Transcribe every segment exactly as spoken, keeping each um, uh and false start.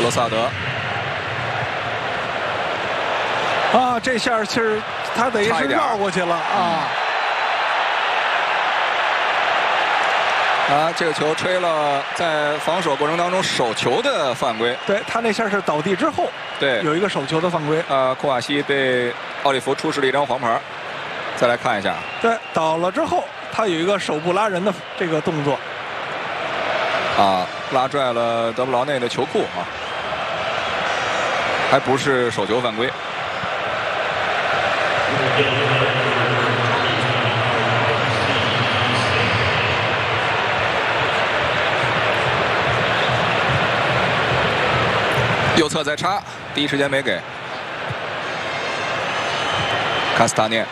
罗萨德。 啊，这下其实他等于是绕过去了啊。 啊，这个球吹了，在防守过程当中手球的犯规。 对他那下是倒地之后， 对， 有一个手球的犯规。 呃，库瓦西被奥利弗出示了一张黄牌。再来看一下， 对，倒了之后，他有一个手部拉人的这个动作。 啊，拉拽了德布劳内的球裤啊，还不是手球犯规。右侧再插，第一时间没给。卡斯塔涅，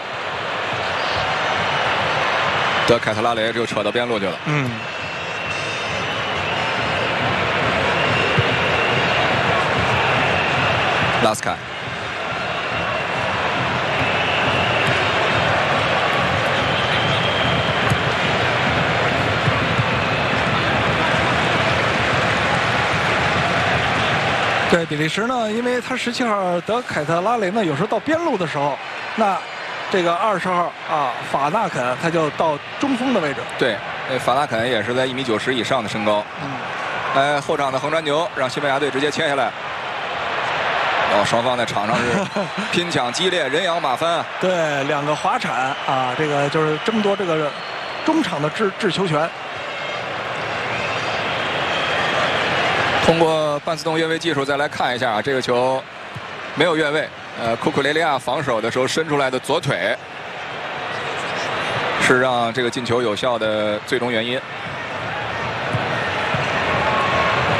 德凯特拉雷就扯到边路去了。 嗯。 拉斯凯。 对，比利时呢，因为他十七号德凯特拉雷呢，有时候到边路的时候，那这个二十号啊法纳肯他就到中锋的位置。 对，那法纳肯也是在一米九十以上的身高。嗯。哎，后场的横传球让西班牙队直接切下来。哦，双方在场上是拼抢激烈，人仰马翻。 对，两个滑铲啊，这个就是争夺这个中场的制制球权。 通过半自动越位技术再来看一下啊，这个球没有越位。呃，库库雷利亚防守的时候伸出来的左腿是让这个进球有效的最终原因。